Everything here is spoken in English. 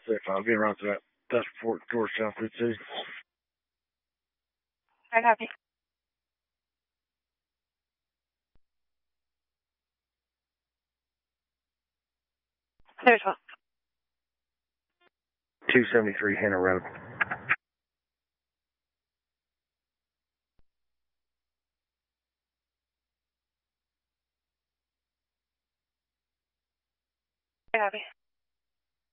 I'll be around to that Dust Fort, Georgetown, Food City. I copy. There's one. 273 Hannah Road. I copy.